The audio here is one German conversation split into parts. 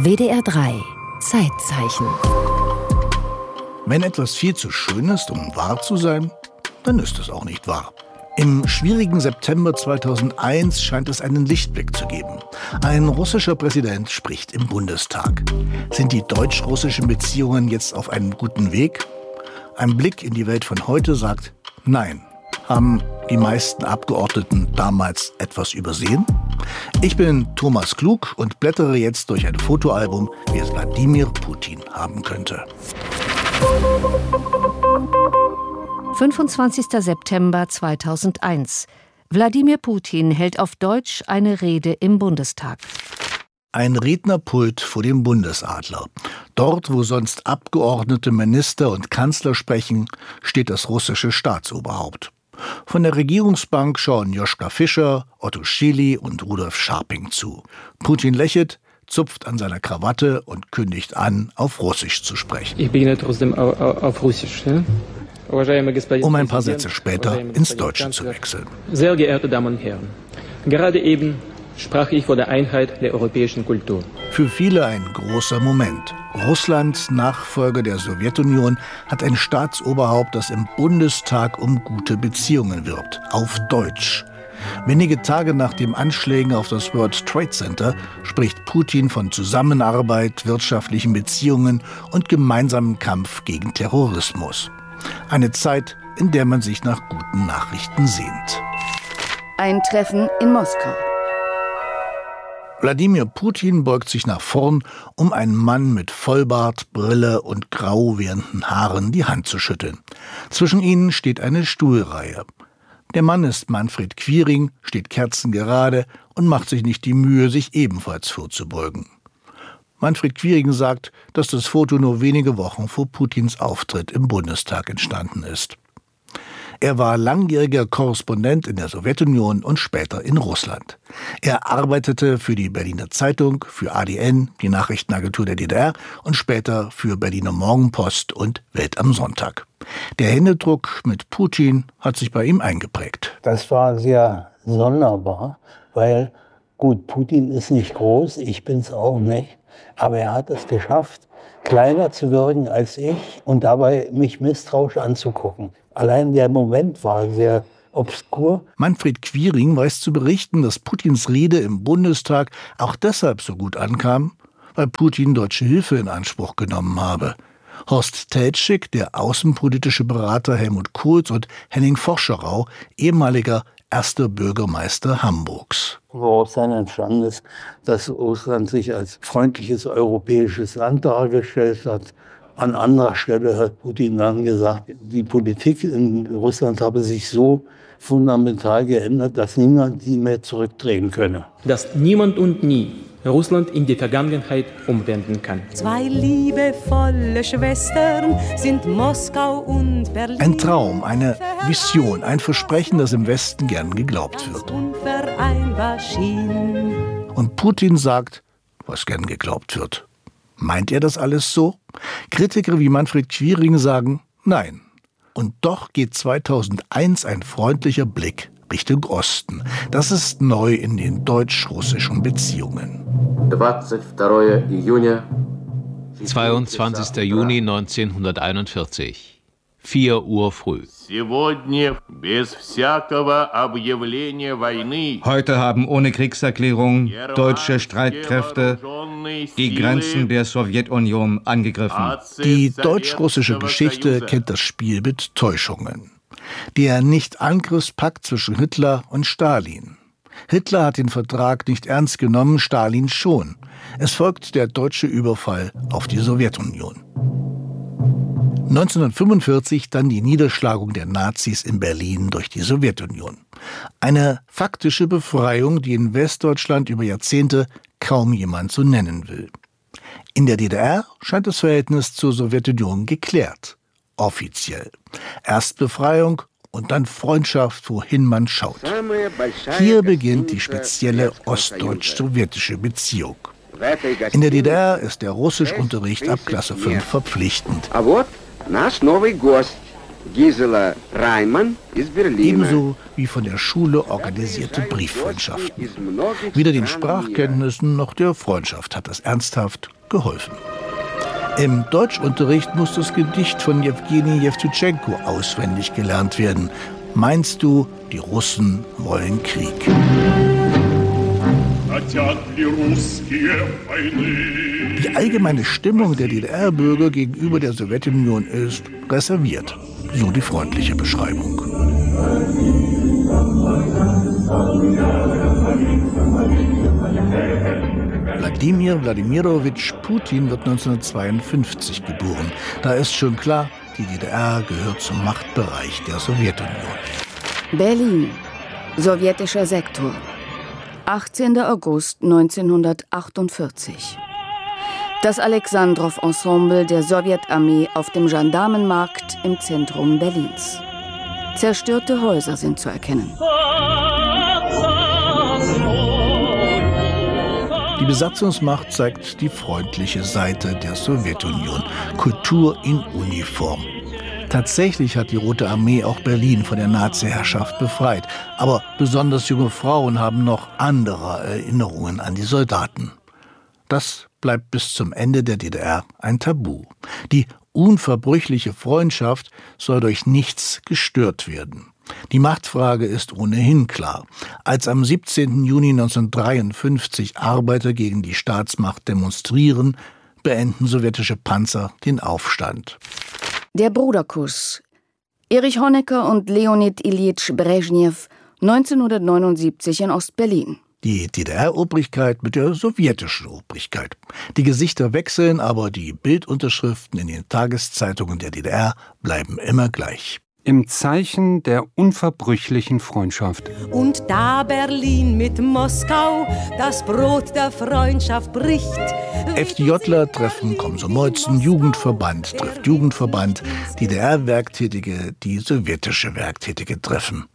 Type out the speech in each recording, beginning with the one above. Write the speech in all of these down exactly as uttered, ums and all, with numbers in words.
W D R drei Zeitzeichen. Wenn etwas viel zu schön ist, um wahr zu sein, dann ist es auch nicht wahr. Im schwierigen September zweitausendeins scheint es einen Lichtblick zu geben. Ein russischer Präsident spricht im Bundestag. Sind die deutsch-russischen Beziehungen jetzt auf einem guten Weg? Ein Blick in die Welt von heute sagt, nein. Haben die meisten Abgeordneten damals etwas übersehen? Ich bin Thomas Klug und blättere jetzt durch ein Fotoalbum, wie es Wladimir Putin haben könnte. fünfundzwanzigster September zweitausendeins. Wladimir Putin hält auf Deutsch eine Rede im Bundestag. Ein Rednerpult vor dem Bundesadler. Dort, wo sonst Abgeordnete, Minister und Kanzler sprechen, steht das russische Staatsoberhaupt. Von der Regierungsbank schauen Joschka Fischer, Otto Schily und Rudolf Scharping zu. Putin lächelt, zupft an seiner Krawatte und kündigt an, auf Russisch zu sprechen. Ich beginne trotzdem auf Russisch, ja? Um ein paar Sätze später ins Deutsche zu wechseln. Sehr geehrte Damen und Herren, gerade eben sprach ich vor der Einheit der europäischen Kultur. Für viele ein großer Moment. Russland, Nachfolger der Sowjetunion, hat ein Staatsoberhaupt, das im Bundestag um gute Beziehungen wirbt. Auf Deutsch. Wenige Tage nach den Anschlägen auf das World Trade Center spricht Putin von Zusammenarbeit, wirtschaftlichen Beziehungen und gemeinsamen Kampf gegen Terrorismus. Eine Zeit, in der man sich nach guten Nachrichten sehnt. Ein Treffen in Moskau. Wladimir Putin beugt sich nach vorn, um einem Mann mit Vollbart, Brille und grau werdenden Haaren die Hand zu schütteln. Zwischen ihnen steht eine Stuhlreihe. Der Mann ist Manfred Quiring, steht kerzengerade und macht sich nicht die Mühe, sich ebenfalls vorzubeugen. Manfred Quiring sagt, dass das Foto nur wenige Wochen vor Putins Auftritt im Bundestag entstanden ist. Er war langjähriger Korrespondent in der Sowjetunion und später in Russland. Er arbeitete für die Berliner Zeitung, für A D N, die Nachrichtenagentur der D D R und später für Berliner Morgenpost und Welt am Sonntag. Der Händedruck mit Putin hat sich bei ihm eingeprägt. Das war sehr sonderbar, weil gut, Putin ist nicht groß, ich bin's auch nicht, aber er hat es geschafft, kleiner zu wirken als ich und dabei mich misstrauisch anzugucken. Allein der Moment war sehr obskur. Manfred Quiring weiß zu berichten, dass Putins Rede im Bundestag auch deshalb so gut ankam, weil Putin deutsche Hilfe in Anspruch genommen habe. Horst Teltschik, der außenpolitische Berater Helmut Kohls und Henning Forscherau, ehemaliger erster Bürgermeister Hamburgs. Woraus dann entstanden ist, dass Russland sich als freundliches europäisches Land dargestellt hat. An anderer Stelle hat Putin dann gesagt, die Politik in Russland habe sich so fundamental geändert, dass niemand die mehr zurückdrehen könne. Dass niemand und nie Russland in die Vergangenheit umwenden kann. Zwei liebevolle Schwestern sind Moskau und Berlin. Ein Traum, eine Vision, ein Versprechen, das im Westen gern geglaubt wird. Unvereinbar schien. Und Putin sagt, was gern geglaubt wird. Meint er das alles so? Kritiker wie Manfred Quiring sagen, nein. Und doch geht zweitausendeins ein freundlicher Blick Richtung Osten. Das ist neu in den deutsch-russischen Beziehungen. zweiundzwanzigster Juni neunzehnhunderteinundvierzig. vier Uhr früh. Heute haben ohne Kriegserklärung deutsche Streitkräfte die Grenzen der Sowjetunion angegriffen. Die deutsch-russische Geschichte kennt das Spiel mit Täuschungen. Der Nicht-Angriffspakt zwischen Hitler und Stalin. Hitler hat den Vertrag nicht ernst genommen, Stalin schon. Es folgt der deutsche Überfall auf die Sowjetunion. neunzehnhundertfünfundvierzig dann die Niederschlagung der Nazis in Berlin durch die Sowjetunion. Eine faktische Befreiung, die in Westdeutschland über Jahrzehnte kaum jemand so nennen will. In der D D R scheint das Verhältnis zur Sowjetunion geklärt. Offiziell. Erst Befreiung und dann Freundschaft, wohin man schaut. Hier beginnt die spezielle ostdeutsch-sowjetische Beziehung. In der D D R ist der Russischunterricht ab Klasse fünf verpflichtend. Gisela Reimann ist Berliner. Ebenso wie von der Schule organisierte Brieffreundschaften. Weder den Sprachkenntnissen noch der Freundschaft hat das ernsthaft geholfen. Im Deutschunterricht muss das Gedicht von Jewgeni Jewtuschenko auswendig gelernt werden. Meinst du, die Russen wollen Krieg? Die allgemeine Stimmung der D D R-Bürger gegenüber der Sowjetunion ist reserviert. So die freundliche Beschreibung. Wladimir Wladimirowitsch Putin wird neunzehnhundertzweiundfünfzig geboren. Da ist schon klar, die D D R gehört zum Machtbereich der Sowjetunion. Berlin, sowjetischer Sektor. achtzehnter August neunzehnhundertachtundvierzig. Das Alexandrow-Ensemble der Sowjetarmee auf dem Gendarmenmarkt im Zentrum Berlins. Zerstörte Häuser sind zu erkennen. Die Besatzungsmacht zeigt die freundliche Seite der Sowjetunion. Kultur in Uniform. Tatsächlich hat die Rote Armee auch Berlin von der Nazi-Herrschaft befreit. Aber besonders junge Frauen haben noch andere Erinnerungen an die Soldaten. Das bleibt bis zum Ende der D D R ein Tabu. Die unverbrüchliche Freundschaft soll durch nichts gestört werden. Die Machtfrage ist ohnehin klar. Als am siebzehnten Juni neunzehnhundertdreiundfünfzig Arbeiter gegen die Staatsmacht demonstrieren, beenden sowjetische Panzer den Aufstand. Der Bruderkuss. Erich Honecker und Leonid Iljitsch Brezhnev, neunzehnhundertneunundsiebzig in Ostberlin. Die D D R-Obrigkeit mit der sowjetischen Obrigkeit. Die Gesichter wechseln, aber die Bildunterschriften in den Tageszeitungen der D D R bleiben immer gleich. Im Zeichen der unverbrüchlichen Freundschaft. Und da Berlin mit Moskau das Brot der Freundschaft bricht. FDJler treffen Komsomolzen, Jugendverband trifft Jugendverband, D D R-Werktätige, die sowjetische Werktätige treffen.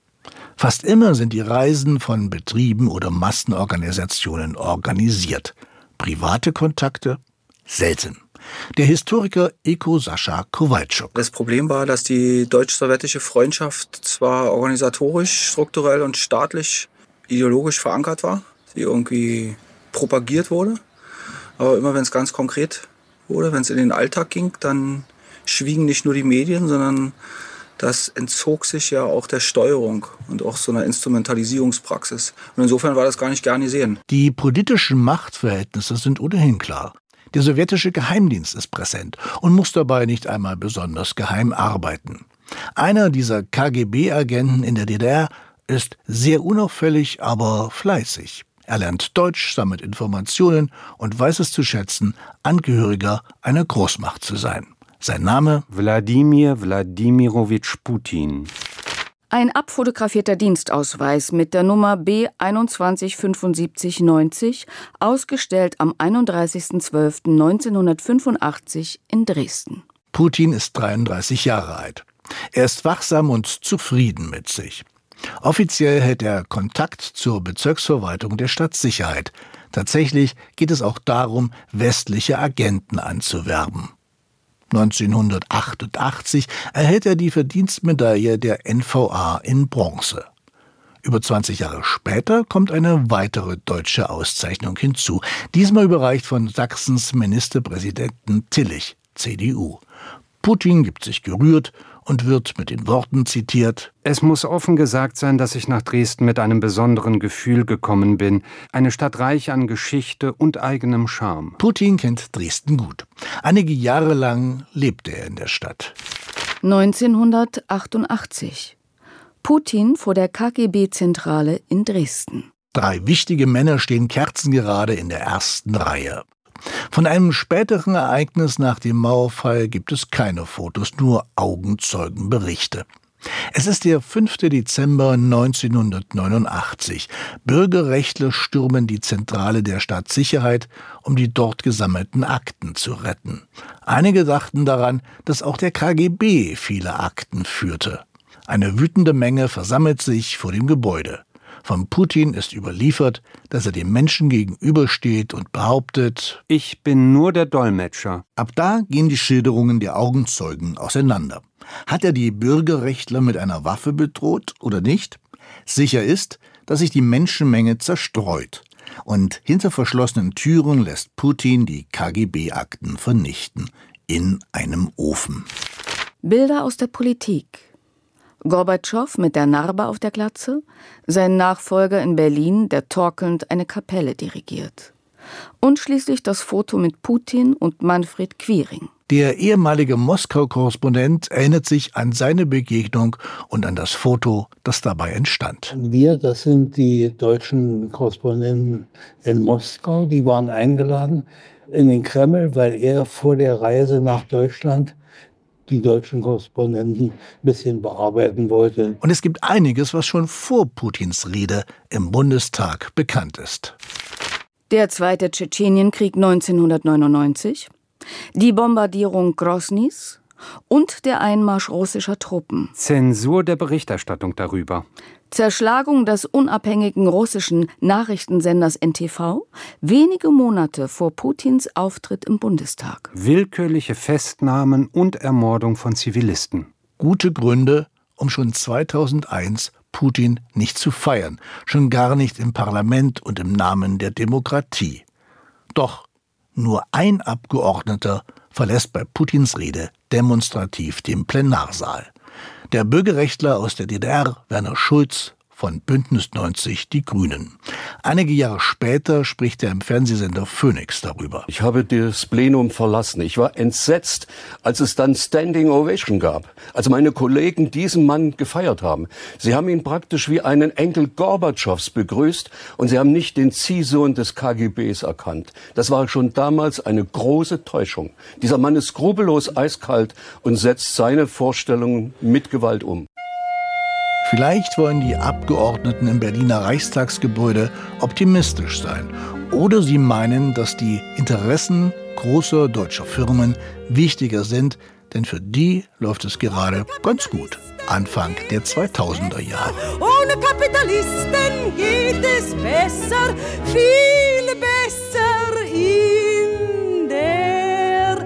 Fast immer sind die Reisen von Betrieben oder Massenorganisationen organisiert. Private Kontakte? Selten. Der Historiker Eko Sascha Kowalczuk. Das Problem war, dass die deutsch-sowjetische Freundschaft zwar organisatorisch, strukturell und staatlich, ideologisch verankert war, sie irgendwie propagiert wurde, aber immer wenn es ganz konkret wurde, wenn es in den Alltag ging, dann schwiegen nicht nur die Medien, sondern das entzog sich ja auch der Steuerung und auch so einer Instrumentalisierungspraxis. Und insofern war das gar nicht gern gesehen. Die politischen Machtverhältnisse sind ohnehin klar. Der sowjetische Geheimdienst ist präsent und muss dabei nicht einmal besonders geheim arbeiten. Einer dieser K G B-Agenten in der D D R ist sehr unauffällig, aber fleißig. Er lernt Deutsch, sammelt Informationen und weiß es zu schätzen, Angehöriger einer Großmacht zu sein. Sein Name? Wladimir Wladimirowitsch Putin. Ein abfotografierter Dienstausweis mit der Nummer B einundzwanzig fünfundsiebzig neunzig, ausgestellt am einunddreißigsten zwölften neunzehnhundertfünfundachtzig in Dresden. Putin ist dreiunddreißig Jahre alt. Er ist wachsam und zufrieden mit sich. Offiziell hält er Kontakt zur Bezirksverwaltung der Stadtsicherheit. Tatsächlich geht es auch darum, westliche Agenten anzuwerben. neunzehnhundertachtundachtzig erhält er die Verdienstmedaille der N V A in Bronze. Über zwanzig Jahre später kommt eine weitere deutsche Auszeichnung hinzu, diesmal überreicht von Sachsens Ministerpräsidenten Tillich, C D U. Putin gibt sich gerührt und wird mit den Worten zitiert: Es muss offen gesagt sein, dass ich nach Dresden mit einem besonderen Gefühl gekommen bin. Eine Stadt reich an Geschichte und eigenem Charme. Putin kennt Dresden gut. Einige Jahre lang lebte er in der Stadt. neunzehnhundertachtundachtzig. Putin vor der K G B-Zentrale in Dresden. Drei wichtige Männer stehen kerzengerade in der ersten Reihe. Von einem späteren Ereignis nach dem Mauerfall gibt es keine Fotos, nur Augenzeugenberichte. Es ist der fünfte Dezember neunzehnhundertneunundachtzig. Bürgerrechtler stürmen die Zentrale der Staatssicherheit, um die dort gesammelten Akten zu retten. Einige dachten daran, dass auch der K G B viele Akten führte. Eine wütende Menge versammelt sich vor dem Gebäude. Von Putin ist überliefert, dass er dem Menschen gegenübersteht und behauptet: Ich bin nur der Dolmetscher. Ab da gehen die Schilderungen der Augenzeugen auseinander. Hat er die Bürgerrechtler mit einer Waffe bedroht oder nicht? Sicher ist, dass sich die Menschenmenge zerstreut. Und hinter verschlossenen Türen lässt Putin die K G B-Akten vernichten. In einem Ofen. Bilder aus der Politik. Gorbatschow mit der Narbe auf der Glatze, sein Nachfolger in Berlin, der torkelnd eine Kapelle dirigiert. Und schließlich das Foto mit Putin und Manfred Quiring. Der ehemalige Moskau-Korrespondent erinnert sich an seine Begegnung und an das Foto, das dabei entstand. Wir, das sind die deutschen Korrespondenten in Moskau, die waren eingeladen in den Kreml, weil er vor der Reise nach Deutschland die deutschen Korrespondenten ein bisschen bearbeiten wollte. Und es gibt einiges, was schon vor Putins Rede im Bundestag bekannt ist. Der zweite Tschetschenienkrieg neunzehnhundertneunundneunzig, die Bombardierung Grosnys und der Einmarsch russischer Truppen. Zensur der Berichterstattung darüber. Zerschlagung des unabhängigen russischen Nachrichtensenders N T V, wenige Monate vor Putins Auftritt im Bundestag. Willkürliche Festnahmen und Ermordung von Zivilisten. Gute Gründe, um schon zweitausendeins Putin nicht zu feiern, schon gar nicht im Parlament und im Namen der Demokratie. Doch nur ein Abgeordneter verlässt bei Putins Rede demonstrativ den Plenarsaal. Der Bürgerrechtler aus der D D R, Werner Schulz, von Bündnis neunzig Die Grünen. Einige Jahre später spricht er im Fernsehsender Phoenix darüber. Ich habe das Plenum verlassen. Ich war entsetzt, als es dann Standing Ovation gab. Als meine Kollegen diesen Mann gefeiert haben. Sie haben ihn praktisch wie einen Enkel Gorbatschows begrüßt und sie haben nicht den Ziehsohn des K G Bs erkannt. Das war schon damals eine große Täuschung. Dieser Mann ist skrupellos eiskalt und setzt seine Vorstellungen mit Gewalt um. Vielleicht wollen die Abgeordneten im Berliner Reichstagsgebäude optimistisch sein. Oder sie meinen, dass die Interessen großer deutscher Firmen wichtiger sind, denn für die läuft es gerade ganz gut. Anfang der zweitausender Jahre. Ohne Kapitalisten geht es besser, viel besser in der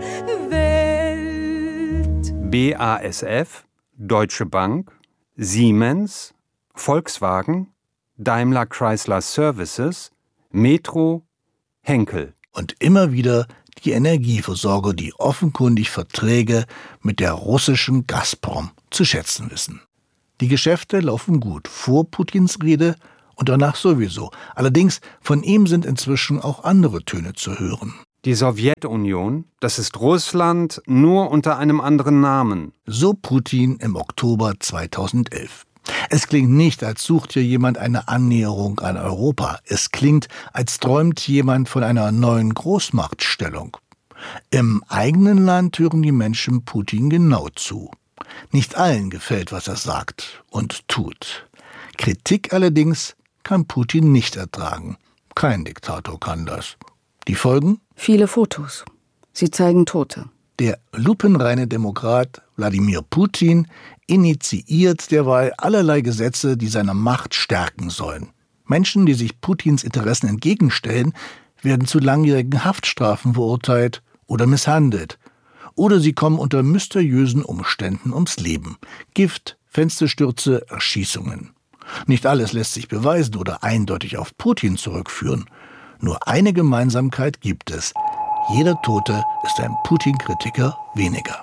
Welt. B A S F, Deutsche Bank, Siemens, Volkswagen, Daimler Chrysler Services, Metro, Henkel. Und immer wieder die Energieversorger, die offenkundig Verträge mit der russischen Gazprom zu schätzen wissen. Die Geschäfte laufen gut, vor Putins Rede und danach sowieso. Allerdings, von ihm sind inzwischen auch andere Töne zu hören. Die Sowjetunion, das ist Russland, nur unter einem anderen Namen. So Putin im Oktober zweitausendelf. Es klingt nicht, als sucht hier jemand eine Annäherung an Europa. Es klingt, als träumt jemand von einer neuen Großmachtstellung. Im eigenen Land hören die Menschen Putin genau zu. Nicht allen gefällt, was er sagt und tut. Kritik allerdings kann Putin nicht ertragen. Kein Diktator kann das. Die Folgen? Viele Fotos. Sie zeigen Tote. Der lupenreine Demokrat Wladimir Putin initiiert derweil allerlei Gesetze, die seine Macht stärken sollen. Menschen, die sich Putins Interessen entgegenstellen, werden zu langjährigen Haftstrafen verurteilt oder misshandelt. Oder sie kommen unter mysteriösen Umständen ums Leben. Gift, Fensterstürze, Erschießungen. Nicht alles lässt sich beweisen oder eindeutig auf Putin zurückführen. Nur eine Gemeinsamkeit gibt es. Jeder Tote ist ein Putin-Kritiker weniger.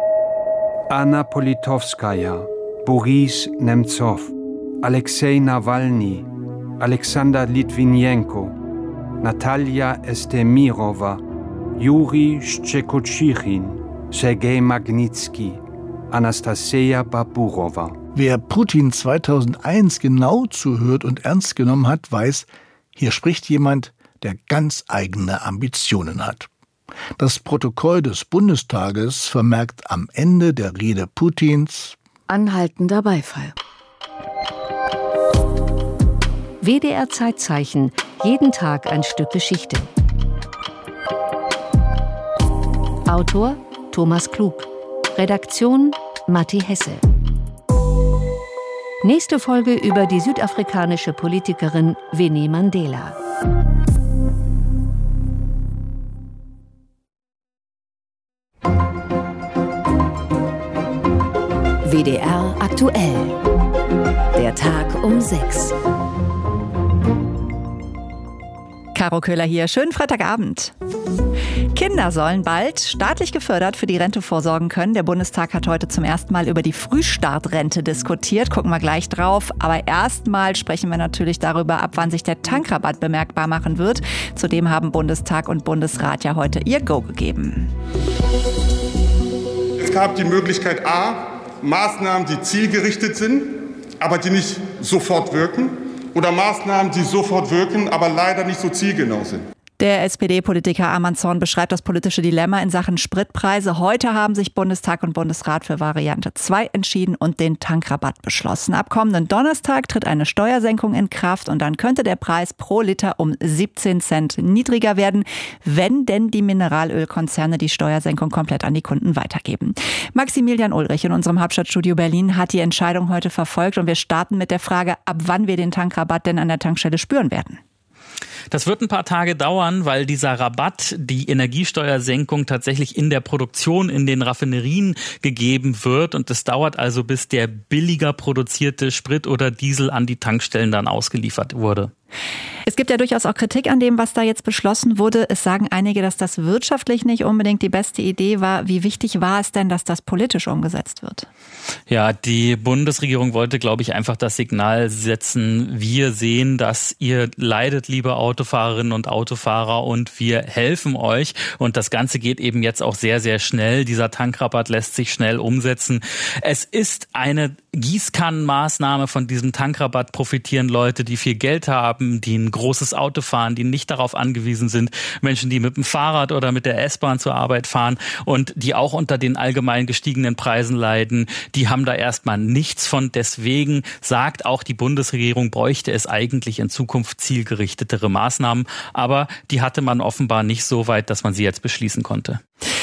Anna Politowskaja, Boris Nemtsov, Alexei Nawalny, Alexander Litwinenko, Natalia Estemirova, Juri Szczekocichin, Sergei Magnitsky, Anastasia Baburova. Wer Putin zweitausendeins genau zuhört und ernst genommen hat, weiß, hier spricht jemand, der ganz eigene Ambitionen hat. Das Protokoll des Bundestages vermerkt am Ende der Rede Putins: anhaltender Beifall. W D R Zeitzeichen. Jeden Tag ein Stück Geschichte. Autor Thomas Klug. Redaktion Matti Hesse. Nächste Folge über die südafrikanische Politikerin Winnie Mandela. W D R aktuell. Der Tag um sechs. Caro Köhler hier. Schönen Freitagabend. Kinder sollen bald staatlich gefördert für die Rente vorsorgen können. Der Bundestag hat heute zum ersten Mal über die Frühstartrente diskutiert. Gucken wir gleich drauf. Aber erstmal sprechen wir natürlich darüber, ab wann sich der Tankrabatt bemerkbar machen wird. Zudem haben Bundestag und Bundesrat ja heute ihr Go gegeben. Es gab die Möglichkeit A, Maßnahmen, die zielgerichtet sind, aber die nicht sofort wirken. Oder Maßnahmen, die sofort wirken, aber leider nicht so zielgenau sind. Der S P D-Politiker Arman Zorn beschreibt das politische Dilemma in Sachen Spritpreise. Heute haben sich Bundestag und Bundesrat für Variante zwei entschieden und den Tankrabatt beschlossen. Ab kommenden Donnerstag tritt eine Steuersenkung in Kraft und dann könnte der Preis pro Liter um siebzehn Cent niedriger werden, wenn denn die Mineralölkonzerne die Steuersenkung komplett an die Kunden weitergeben. Maximilian Ulrich in unserem Hauptstadtstudio Berlin hat die Entscheidung heute verfolgt und wir starten mit der Frage, ab wann wir den Tankrabatt denn an der Tankstelle spüren werden. Das wird ein paar Tage dauern, weil dieser Rabatt, die Energiesteuersenkung tatsächlich in der Produktion in den Raffinerien gegeben wird. Und es dauert also, bis der billiger produzierte Sprit oder Diesel an die Tankstellen dann ausgeliefert wurde. Es gibt ja durchaus auch Kritik an dem, was da jetzt beschlossen wurde. Es sagen einige, dass das wirtschaftlich nicht unbedingt die beste Idee war. Wie wichtig war es denn, dass das politisch umgesetzt wird? Ja, die Bundesregierung wollte, glaube ich, einfach das Signal setzen, wir sehen, dass ihr leidet, liebe Autofahrerinnen und Autofahrer, und wir helfen euch. Und das Ganze geht eben jetzt auch sehr, sehr schnell. Dieser Tankrabatt lässt sich schnell umsetzen. Es ist eine Gießkannenmaßnahme. Von diesem Tankrabatt profitieren Leute, die viel Geld haben, die ein großes Auto fahren, die nicht darauf angewiesen sind, Menschen, die mit dem Fahrrad oder mit der S-Bahn zur Arbeit fahren und die auch unter den allgemein gestiegenen Preisen leiden, die haben da erstmal nichts von. Deswegen sagt auch die Bundesregierung, bräuchte es eigentlich in Zukunft zielgerichtetere Maßnahmen, aber die hatte man offenbar nicht so weit, dass man sie jetzt beschließen konnte.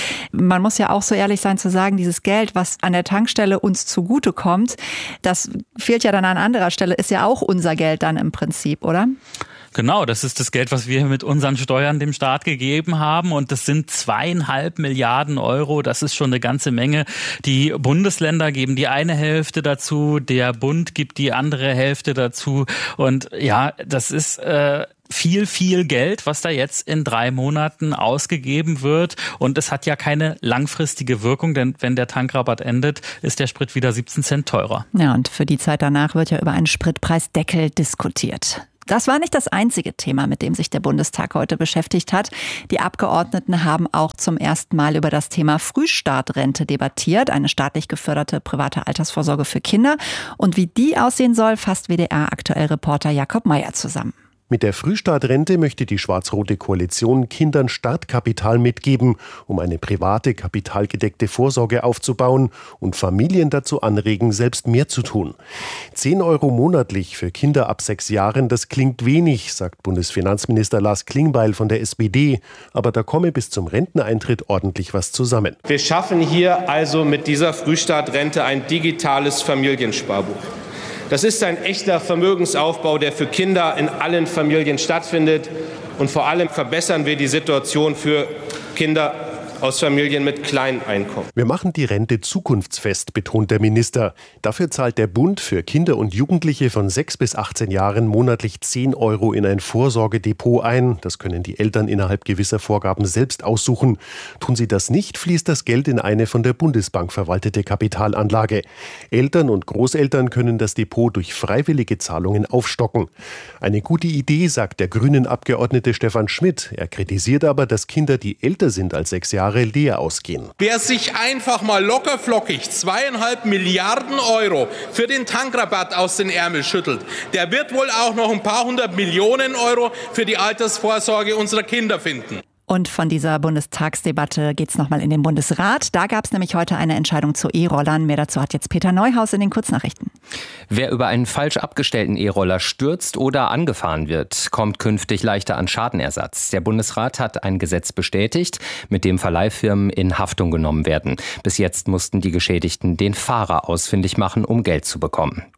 Man muss ja auch so ehrlich sein zu sagen, dieses Geld, was an der Tankstelle uns zugutekommt, das fehlt ja dann an anderer Stelle, ist ja auch unser Geld dann im Prinzip, oder? Genau, das ist das Geld, was wir mit unseren Steuern dem Staat gegeben haben, und das sind zweieinhalb Milliarden Euro. Das ist schon eine ganze Menge. Die Bundesländer geben die eine Hälfte dazu, der Bund gibt die andere Hälfte dazu, und ja, das ist äh, viel, viel Geld, was da jetzt in drei Monaten ausgegeben wird, und es hat ja keine langfristige Wirkung, denn wenn der Tankrabatt endet, ist der Sprit wieder siebzehn Cent teurer. Ja, und für die Zeit danach wird ja über einen Spritpreisdeckel diskutiert. Das war nicht das einzige Thema, mit dem sich der Bundestag heute beschäftigt hat. Die Abgeordneten haben auch zum ersten Mal über das Thema Frühstartrente debattiert, eine staatlich geförderte private Altersvorsorge für Kinder. Und wie die aussehen soll, fasst W D R-Aktuell-Reporter Jakob Meyer zusammen. Mit der Frühstartrente möchte die schwarz-rote Koalition Kindern Startkapital mitgeben, um eine private, kapitalgedeckte Vorsorge aufzubauen und Familien dazu anregen, selbst mehr zu tun. Zehn Euro monatlich für Kinder ab sechs Jahren, das klingt wenig, sagt Bundesfinanzminister Lars Klingbeil von der S P D. Aber da komme bis zum Renteneintritt ordentlich was zusammen. Wir schaffen hier also mit dieser Frühstartrente ein digitales Familiensparbuch. Das ist ein echter Vermögensaufbau, der für Kinder in allen Familien stattfindet. Und vor allem verbessern wir die Situation für Kinder aus Familien mit kleinen Einkommen. Wir machen die Rente zukunftsfest, betont der Minister. Dafür zahlt der Bund für Kinder und Jugendliche von sechs bis achtzehn Jahren monatlich zehn Euro in ein Vorsorgedepot ein. Das können die Eltern innerhalb gewisser Vorgaben selbst aussuchen. Tun sie das nicht, fließt das Geld in eine von der Bundesbank verwaltete Kapitalanlage. Eltern und Großeltern können das Depot durch freiwillige Zahlungen aufstocken. Eine gute Idee, sagt der Grünen-Abgeordnete Stefan Schmidt. Er kritisiert aber, dass Kinder, die älter sind als sechs Jahre, leer ausgehen. Wer sich einfach mal lockerflockig zweieinhalb Milliarden Euro für den Tankrabatt aus den Ärmel schüttelt, der wird wohl auch noch ein paar hundert Millionen Euro für die Altersvorsorge unserer Kinder finden. Und von dieser Bundestagsdebatte geht's nochmal in den Bundesrat. Da gab es nämlich heute eine Entscheidung zu E-Rollern. Mehr dazu hat jetzt Peter Neuhaus in den Kurznachrichten. Wer über einen falsch abgestellten E-Roller stürzt oder angefahren wird, kommt künftig leichter an Schadenersatz. Der Bundesrat hat ein Gesetz bestätigt, mit dem Verleihfirmen in Haftung genommen werden. Bis jetzt mussten die Geschädigten den Fahrer ausfindig machen, um Geld zu bekommen.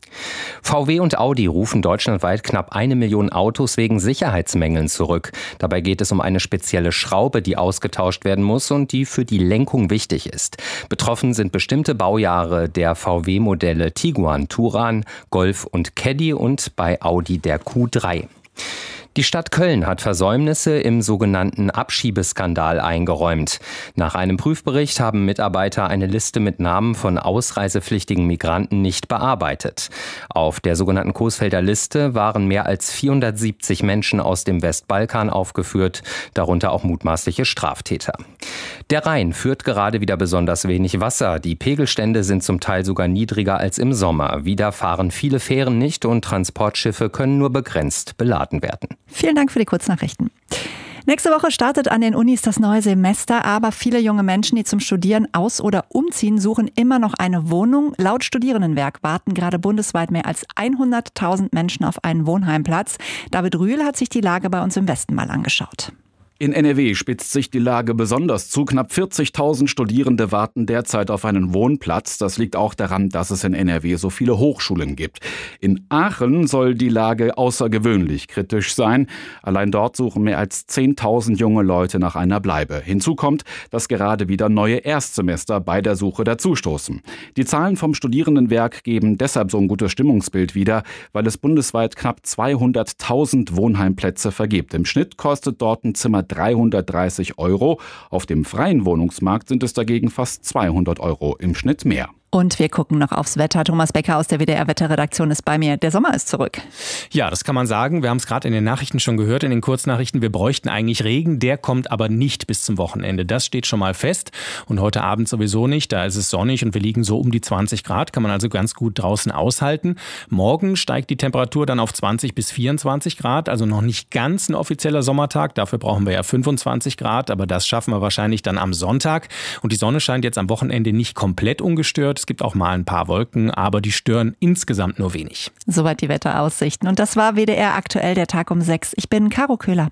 V W und Audi rufen deutschlandweit knapp eine Million Autos wegen Sicherheitsmängeln zurück. Dabei geht es um eine spezielle Schraube, die ausgetauscht werden muss und die für die Lenkung wichtig ist. Betroffen sind bestimmte Baujahre der V W-Modelle Tiguan, Touran, Golf und Caddy und bei Audi der Q drei. Die Stadt Köln hat Versäumnisse im sogenannten Abschiebeskandal eingeräumt. Nach einem Prüfbericht haben Mitarbeiter eine Liste mit Namen von ausreisepflichtigen Migranten nicht bearbeitet. Auf der sogenannten Coesfelder Liste waren mehr als vierhundertsiebzig Menschen aus dem Westbalkan aufgeführt, darunter auch mutmaßliche Straftäter. Der Rhein führt gerade wieder besonders wenig Wasser. Die Pegelstände sind zum Teil sogar niedriger als im Sommer. Wieder fahren viele Fähren nicht und Transportschiffe können nur begrenzt beladen werden. Vielen Dank für die Kurznachrichten. Nächste Woche startet an den Unis das neue Semester, aber viele junge Menschen, die zum Studieren aus- oder umziehen, suchen immer noch eine Wohnung. Laut Studierendenwerk warten gerade bundesweit mehr als hunderttausend Menschen auf einen Wohnheimplatz. David Rühl hat sich die Lage bei uns im Westen mal angeschaut. In N R W spitzt sich die Lage besonders zu. Knapp vierzigtausend Studierende warten derzeit auf einen Wohnplatz. Das liegt auch daran, dass es in N R W so viele Hochschulen gibt. In Aachen soll die Lage außergewöhnlich kritisch sein. Allein dort suchen mehr als zehntausend junge Leute nach einer Bleibe. Hinzu kommt, dass gerade wieder neue Erstsemester bei der Suche dazustoßen. Die Zahlen vom Studierendenwerk geben deshalb so ein gutes Stimmungsbild wieder, weil es bundesweit knapp zweihunderttausend Wohnheimplätze vergibt. Im Schnitt kostet dort ein Zimmer dreihundertdreißig Euro. Auf dem freien Wohnungsmarkt sind es dagegen fast zweihundert Euro im Schnitt mehr. Und wir gucken noch aufs Wetter. Thomas Becker aus der W D R-Wetterredaktion ist bei mir. Der Sommer ist zurück. Ja, das kann man sagen. Wir haben es gerade in den Nachrichten schon gehört, in den Kurznachrichten. Wir bräuchten eigentlich Regen. Der kommt aber nicht bis zum Wochenende. Das steht schon mal fest. Und heute Abend sowieso nicht. Da ist es sonnig und wir liegen so um die zwanzig Grad. Kann man also ganz gut draußen aushalten. Morgen steigt die Temperatur dann auf zwanzig bis vierundzwanzig Grad. Also noch nicht ganz ein offizieller Sommertag. Dafür brauchen wir ja fünfundzwanzig Grad. Aber das schaffen wir wahrscheinlich dann am Sonntag. Und die Sonne scheint jetzt am Wochenende nicht komplett ungestört. Es gibt auch mal ein paar Wolken, aber die stören insgesamt nur wenig. Soweit die Wetteraussichten. Und das war W D R aktuell, der Tag um sechs. Ich bin Caro Köhler.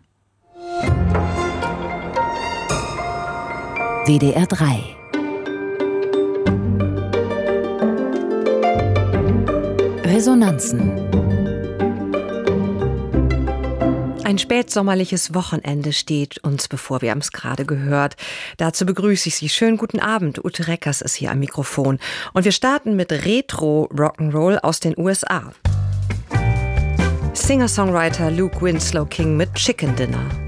W D R drei. Resonanzen. Ein spätsommerliches Wochenende steht uns bevor. Wir haben es gerade gehört. Dazu begrüße ich Sie. Schönen guten Abend. Ute Reckers ist hier am Mikrofon. Und wir starten mit Retro-Rock'n'Roll aus den U S A. Singer-Songwriter Luke Winslow King mit Chicken Dinner.